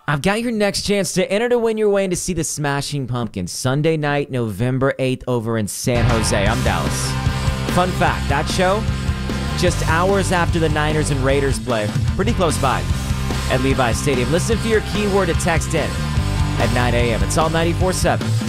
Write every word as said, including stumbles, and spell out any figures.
I've got your next chance to enter to win your way in to see the Smashing Pumpkins Sunday night, November eighth over in San Jose. I'm Dallas. Fun fact, that show, just hours after the Niners and Raiders play, pretty close by at Levi's Stadium. Listen for your keyword to text in at nine a.m. It's all ninety-four seven.